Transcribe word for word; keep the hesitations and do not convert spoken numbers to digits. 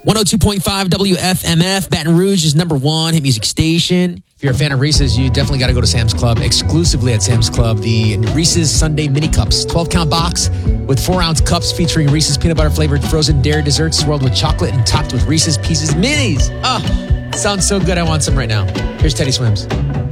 one oh two point five W F M F, Baton Rouge is number one hit music station. If you're a fan of Reese's, you definitely got to go to Sam's Club. Exclusively at Sam's Club, the Reese's Sunday Mini Cups. twelve-count box with four-ounce cups featuring Reese's peanut butter-flavored frozen dairy desserts swirled with chocolate and topped with Reese's Pieces Minis. Oh, sounds so good. I want some right now. Here's Teddy Swims.